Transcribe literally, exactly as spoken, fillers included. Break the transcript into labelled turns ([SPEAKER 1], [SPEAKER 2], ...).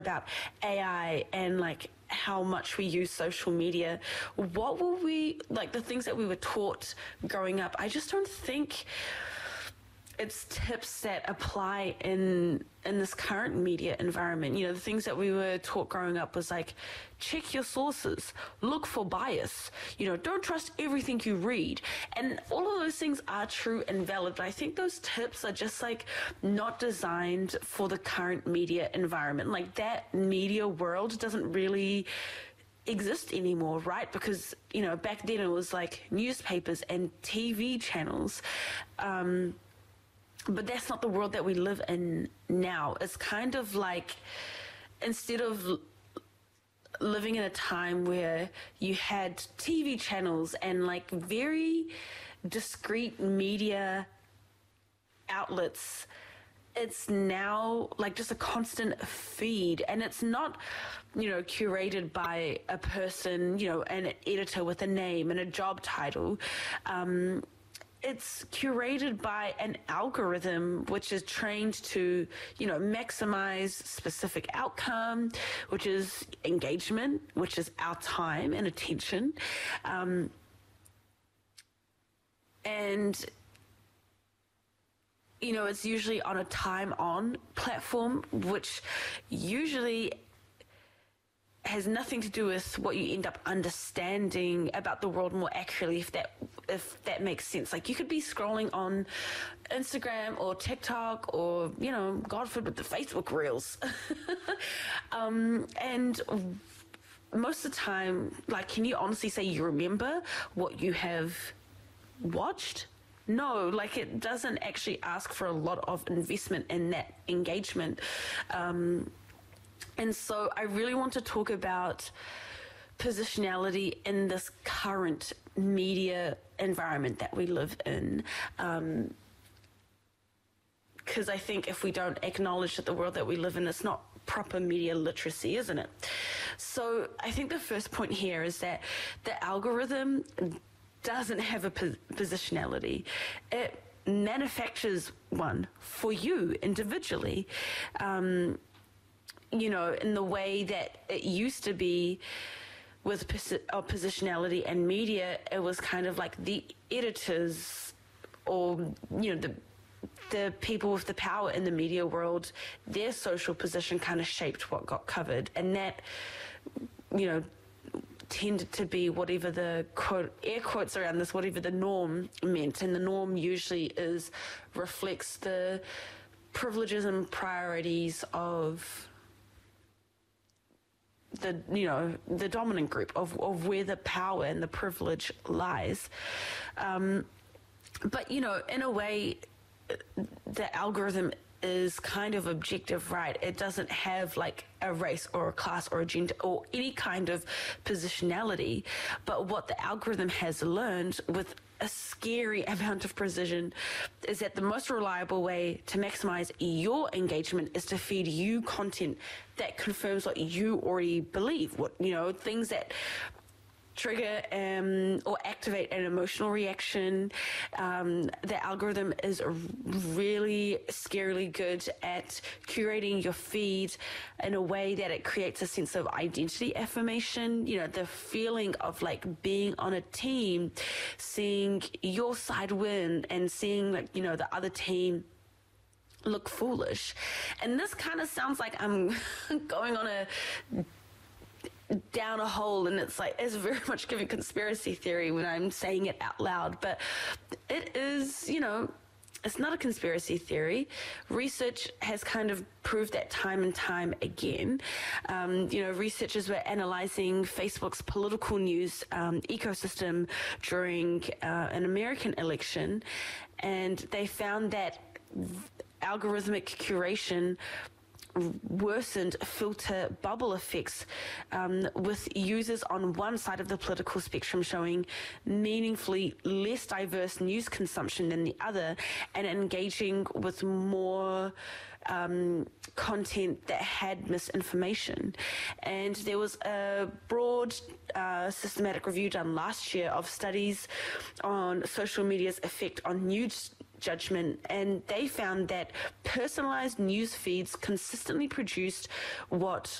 [SPEAKER 1] about A I and like how much we use social media, what were we, like the things that we were taught growing up, I just don't think it's tips that apply in in this current media environment. You know, the things that we were taught growing up was like, check your sources, look for bias, you know, don't trust everything you read. And all of those things are true and valid, but I think those tips are just like not designed for the current media environment. Like that media world doesn't really exist anymore, right? Because, you know, back then it was like newspapers and T V channels. Um, But that's not the world that we live in now. It's kind of like, instead of l- living in a time where you had T V channels and like very discrete media outlets, it's now like just a constant feed, and it's not, you know, curated by a person, you know, an editor with a name and a job title. Um, It's curated by an algorithm which is trained to, you know, maximize specific outcome, which is engagement, which is our time and attention. Um, and, you know, it's usually on a time-on platform, which usually has nothing to do with what you end up understanding about the world more accurately, if that if that makes sense. Like, you could be scrolling on Instagram or TikTok or, you know, God forbid, the Facebook Reels. um, and most of the time, like, can you honestly say you remember what you have watched? No, like, it doesn't actually ask for a lot of investment in that engagement. Um, And so I really want to talk about positionality in this current media environment that we live in. Um, because I think if we don't acknowledge that the world that we live in is not proper media literacy, isn't it? So I think the first point here is that the algorithm doesn't have a po- positionality. It manufactures one for you individually. Um, you know, in the way that it used to be with posi- uh, positionality and media, it was kind of like the editors or, you know, the the people with the power in the media world, their social position kind of shaped what got covered. And that, you know, tended to be whatever the quote, air quotes around this, whatever the norm meant. And the norm usually is, reflects the privileges and priorities of the, you know, the dominant group, of, of where the power and the privilege lies. Um, but, you know, in a way, the algorithm is kind of objective, right? It doesn't have like a race or a class or a gender or any kind of positionality. But what the algorithm has learned with a scary amount of precision is that the most reliable way to maximize your engagement is to feed you content that confirms what you already believe, what, you know, things that trigger um, or activate an emotional reaction. Um, the algorithm is really scarily good at curating your feed in a way that it creates a sense of identity affirmation. You know, the feeling of like being on a team, seeing your side win and seeing, like, you know, the other team look foolish. And this kind of sounds like I'm going on a down a hole, and it's like, it's very much giving conspiracy theory when I'm saying it out loud, but it is, you know, it's not a conspiracy theory. Research has kind of proved that time and time again. Um, you know, researchers were analyzing Facebook's political news um, ecosystem during uh, an American election, and they found that algorithmic curation worsened filter bubble effects, um, with users on one side of the political spectrum showing meaningfully less diverse news consumption than the other, and engaging with more um, content that had misinformation. And there was a broad uh, systematic review done last year of studies on social media's effect on news judgment, and they found that personalized news feeds consistently produced what